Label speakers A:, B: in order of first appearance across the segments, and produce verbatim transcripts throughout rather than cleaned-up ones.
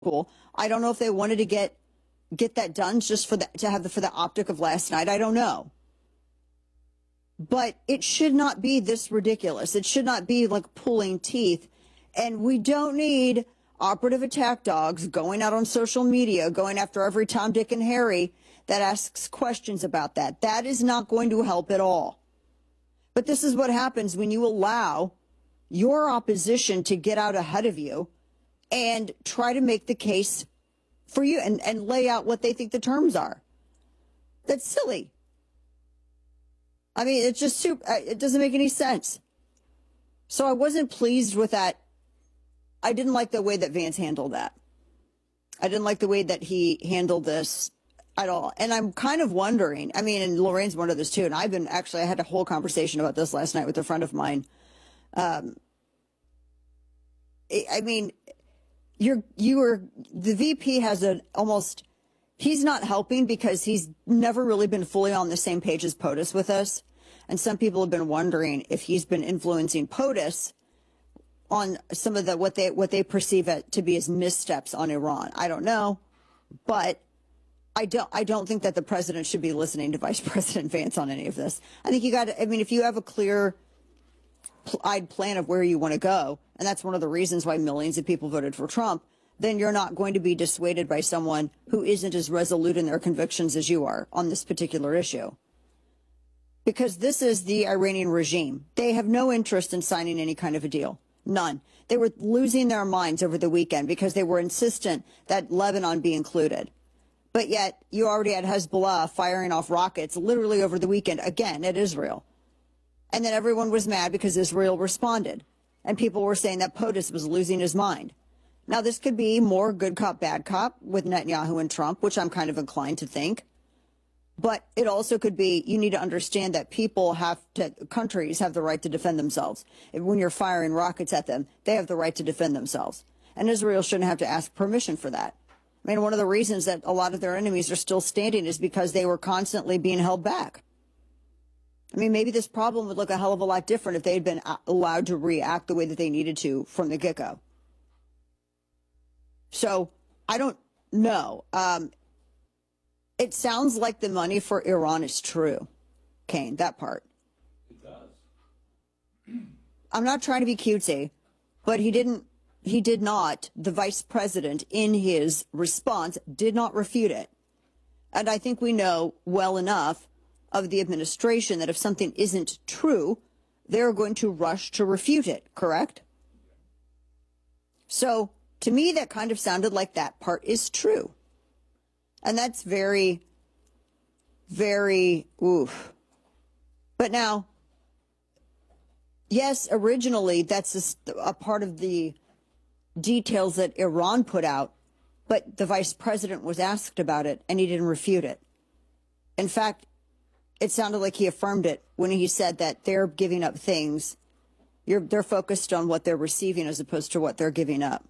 A: cool. I don't know if they wanted to get get that done just for the, to have the for the optic of last night. I don't know. But it should not be this ridiculous. It should not be like pulling teeth. And we don't need operative attack dogs going out on social media, going after every Tom, Dick, and Harry that asks questions about that. That is not going to help at all. But this is what happens when you allow your opposition to get out ahead of you and try to make the case for you and, and lay out what they think the terms are. That's silly. I mean, it's just super, it doesn't make any sense. So I wasn't pleased with that. I didn't like the way that Vance handled that. I didn't like the way that he handled this at all. And I'm kind of wondering, I mean, and Lorraine's one of this too, and I've been, actually, I had a whole conversation about this last night with a friend of mine. Um, I mean, you're, you were, the V P has an almost, he's not helping because he's never really been fully on the same page as POTUS with us. And some people have been wondering if he's been influencing POTUS on some of the, what they, what they perceive it to be as missteps on Iran. I don't know, but I don't, I don't think that the president should be listening to Vice President Vance on any of this. I think you got to, I mean, if you have a clear eyed plan of where you want to go, and that's one of the reasons why millions of people voted for Trump, then you're not going to be dissuaded by someone who isn't as resolute in their convictions as you are on this particular issue. Because this is the Iranian regime. They have no interest in signing any kind of a deal. None. They were losing their minds over the weekend because they were insistent that Lebanon be included. But yet you already had Hezbollah firing off rockets literally over the weekend, again, at Israel. And then everyone was mad because Israel responded. And people were saying that POTUS was losing his mind. Now, this could be more good cop, bad cop with Netanyahu and Trump, which I'm kind of inclined to think. But it also could be, you need to understand that people have to, countries have the right to defend themselves. When you're firing rockets at them, they have the right to defend themselves. And Israel shouldn't have to ask permission for that. I mean, one of the reasons that a lot of their enemies are still standing is because they were constantly being held back. I mean, maybe this problem would look a hell of a lot different if they had been allowed to react the way that they needed to from the get-go. So I don't know. Um, it sounds like the money for Iran is true, Kane, that part.
B: It does.
A: I'm not trying to be cutesy, but he didn't, he did not, the vice president in his response did not refute it. And I think we know well enough of the administration that if something isn't true, they're going to rush to refute it, correct? So to me, that kind of sounded like that part is true. And that's very, very, oof. But now, yes, originally that's a, a part of the details that Iran put out, but the vice president was asked about it and he didn't refute it. In fact, it sounded like he affirmed it when he said that they're giving up things. You're, they're focused on what they're receiving as opposed to what they're giving up.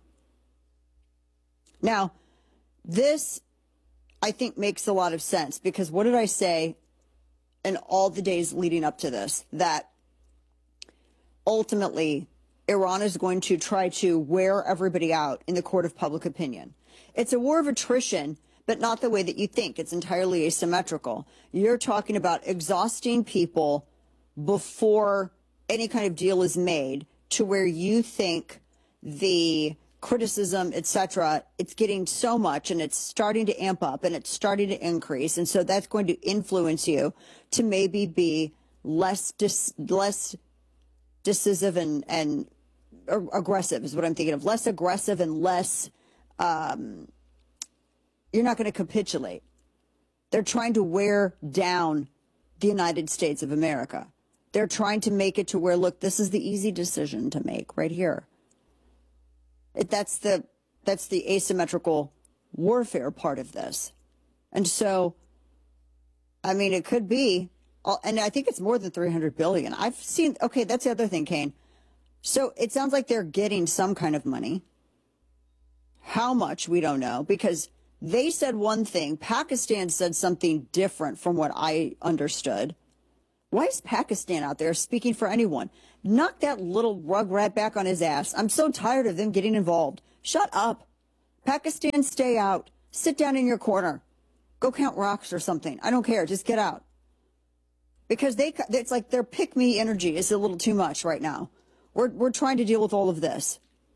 A: Now, this, I think, makes a lot of sense because what did I say in all the days leading up to this? That ultimately Iran is going to try to wear everybody out in the court of public opinion. It's a war of attrition, but not the way that you think. It's entirely asymmetrical. You're talking about exhausting people before any kind of deal is made to where you think the criticism, et cetera, it's getting so much and it's starting to amp up and it's starting to increase. And so that's going to influence you to maybe be less dis less decisive and, and aggressive is what I'm thinking of. Less aggressive and less, um, you're not going to capitulate. They're trying to wear down the United States of America. They're trying to make it to where, look, this is the easy decision to make right here. It, that's the that's the asymmetrical warfare part of this. And so, I mean, it could be, and I think it's more than three hundred billion dollars. I've seen, okay, that's the other thing, Kane. So it sounds like they're getting some kind of money. How much, we don't know, because they said one thing. Pakistan said something different from what I understood. Why is Pakistan out there speaking for anyone? Knock that little rugrat back on his ass. I'm so tired of them getting involved. Shut up. Pakistan, stay out. Sit down in your corner. Go count rocks or something. I don't care. Just get out. Because they, it's like their pick-me energy is a little too much right now. We're, we're trying to deal with all of this.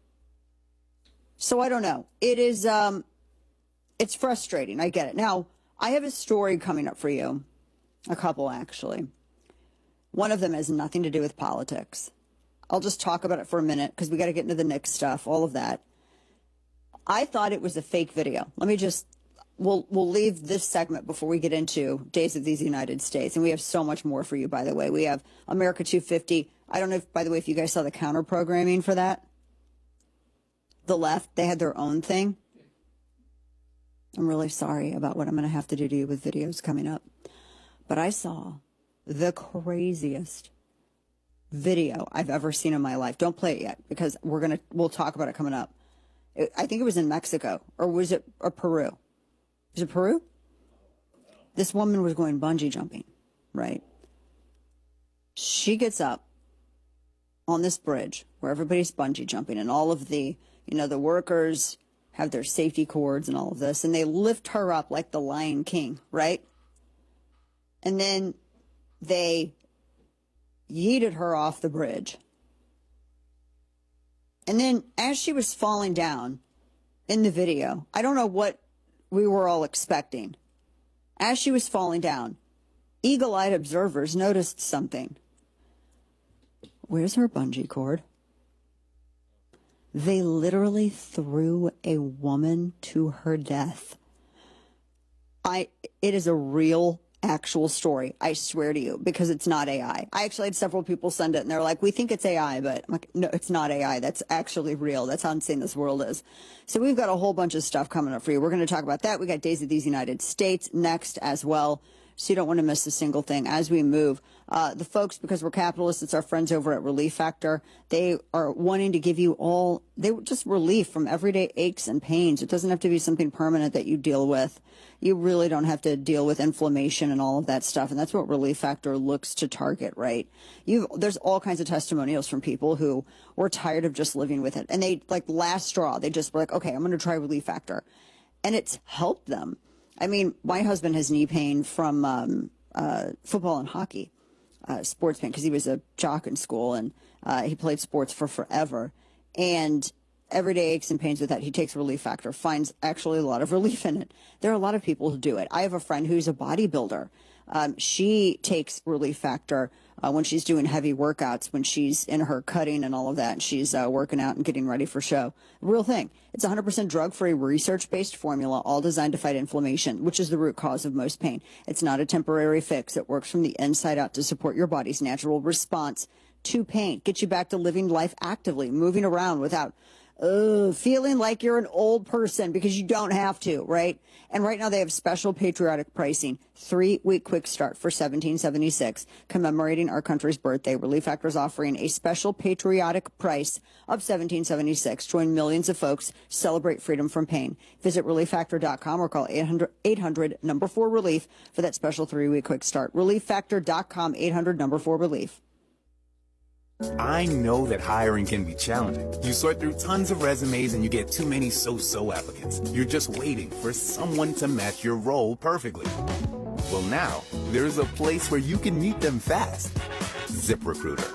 A: So I don't know. It is, um, it's frustrating. I get it. Now, I have a story coming up for you. A couple, actually. One of them has nothing to do with politics. I'll just talk about it for a minute because we got to get into the Knicks stuff, all of that. I thought it was a fake video. Let me just, we'll, we'll leave this segment before we get into Days of these United States. And we have so much more for you, by the way. We have America two fifty. I don't know, if, by the way, if you guys saw the counter programming for that. The left, they had their own thing. I'm really sorry about what I'm going to have to do to you with videos coming up. But I saw the craziest video I've ever seen in my life. Don't play it yet because we're going to, we'll talk about it coming up. It, I think it was in Mexico, or was it or Peru? Was it Peru? This woman was going bungee jumping, right? She gets up on this bridge where everybody's bungee jumping and all of the, you know, the workers have their safety cords and all of this, and they lift her up like the Lion King, right? And then they yeeted her off the bridge. And then as she was falling down in the video, I don't know what we were all expecting. As she was falling down, eagle-eyed observers noticed something. Where's her bungee cord? They literally threw a woman to her death. I, it is a real, actual story. I swear to you, because it's not A I. I actually had several people send it, and they're like, we think it's A I, but I'm like, no, it's not A I. That's actually real. That's how insane this world is. So we've got a whole bunch of stuff coming up for you. We're going to talk about that. We got Days of these United States next as well. So you don't want to miss a single thing as we move. Uh, the folks, because we're capitalists, it's our friends over at Relief Factor. They are wanting to give you all, they just relief from everyday aches and pains. It doesn't have to be something permanent that you deal with. You really don't have to deal with inflammation and all of that stuff. And that's what Relief Factor looks to target, right? You, there's all kinds of testimonials from people who were tired of just living with it. And they, like last straw, they just were like, okay, I'm going to try Relief Factor. And it's helped them. I mean, my husband has knee pain from um, uh, football and hockey, uh, sports pain, because he was a jock in school and uh, he played sports for forever. And everyday aches and pains with that, he takes Relief Factor, finds actually a lot of relief in it. There are a lot of people who do it. I have a friend who's a bodybuilder. Um, she takes Relief Factor uh, when she's doing heavy workouts, when she's in her cutting and all of that, and she's uh, working out and getting ready for show. Real thing. It's one hundred percent drug-free, research-based formula, all designed to fight inflammation, which is the root cause of most pain. It's not a temporary fix. It works from the inside out to support your body's natural response to pain, get you back to living life actively, moving around without Uh, feeling like you're an old person, because you don't have to, right? And right now they have special patriotic pricing, three-week quick start for seventeen seventy-six, commemorating our country's birthday. Relief Factor is offering a special patriotic price of seventeen seventy-six. Join millions of folks, celebrate freedom from pain. Visit relief factor dot com or call eight hundred, eight hundred, number four relief for that special three-week quick start. relief factor dot com, eight hundred, number four relief.
C: I know that hiring can be challenging. You sort through tons of resumes and you get too many so-so applicants. You're just waiting for someone to match your role perfectly. Well, now there's a place where you can meet them fast. ZipRecruiter.